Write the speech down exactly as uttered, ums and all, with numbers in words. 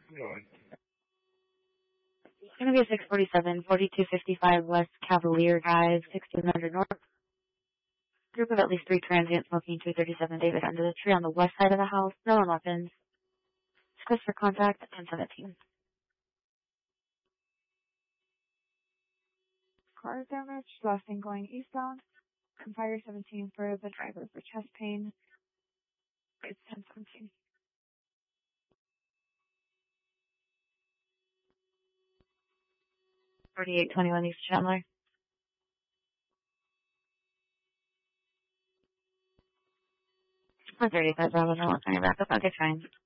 It's going to be a six forty-seven, forty-two fifty-five West Cavalier Drive, sixteen hundred North. Group of at least three transients smoking two thirty-seven David under the tree on the west side of the house. No one weapons. Discuss for contact at ten seventeen. Car damage, last thing going eastbound. Empire seventeen for the driver for chest pain. It's ten seventeen. forty-eight twenty-one East Chandler. one thirty-five Bravo, no one's coming back up. Okay, fine.